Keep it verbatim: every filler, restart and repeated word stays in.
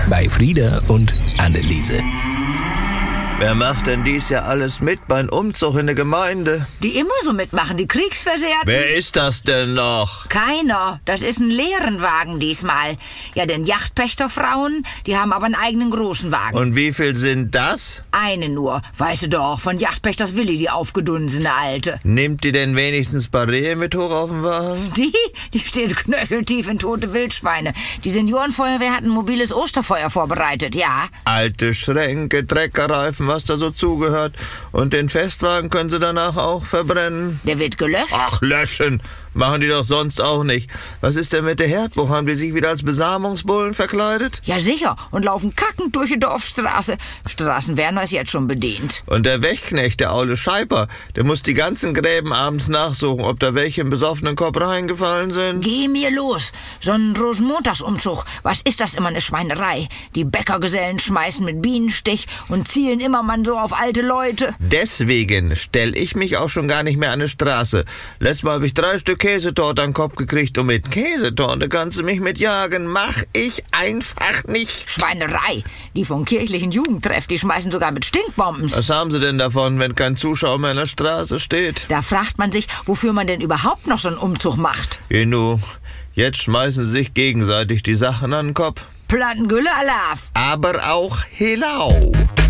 bei Frieda und Anneliese. Wer macht denn dies Jahr alles mit beim Umzug in der Gemeinde? Die immer so mitmachen, die Kriegsversehrten. Wer ist das denn noch? Keiner. Das ist ein leeren Wagen diesmal. Ja, denn Yachtpächterfrauen, die haben aber einen eigenen großen Wagen. Und wie viel sind das? Eine nur. Weißt du doch, von Yachtpächters Willi, die aufgedunsene Alte. Nimmt die denn wenigstens Barriere mit hoch auf den Wagen? Die? Die steht knöcheltief in tote Wildschweine. Die Seniorenfeuerwehr hat ein mobiles Osterfeuer vorbereitet, ja. Alte Schränke, Treckerreifen, was da so zugehört. Und den Festwagen können sie danach auch verbrennen. Der wird gelöscht. Ach, löschen. Machen die doch sonst auch nicht. Was ist denn mit der Herdbuch? Haben die sich wieder als Besamungsbullen verkleidet? Ja, sicher. Und laufen kackend durch die Dorfstraße. Straßenwärner ist jetzt schon bedient. Und der Wächknecht, der aule Scheiper, der muss die ganzen Gräben abends nachsuchen, ob da welche im besoffenen Kopf reingefallen sind. Geh mir los. So ein Rosenmontagsumzug. Was ist das immer eine Schweinerei? Die Bäckergesellen schmeißen mit Bienenstich und zielen immer man so auf alte Leute. Deswegen stell ich mich auch schon gar nicht mehr an die Straße. Letztes Mal habe ich drei Stück Käsetorte an den Kopf gekriegt und mit Käsetorte kannst du mich mit jagen. Mach ich einfach nicht. Schweinerei. Die vom kirchlichen Jugendtreff, die schmeißen sogar mit Stinkbomben. Was haben sie denn davon, wenn kein Zuschauer mehr in der Straße steht? Da fragt man sich, wofür man denn überhaupt noch so einen Umzug macht. Genu, jetzt schmeißen sie sich gegenseitig die Sachen an den Kopf. Plattengülle Alaf. Aber auch Helau.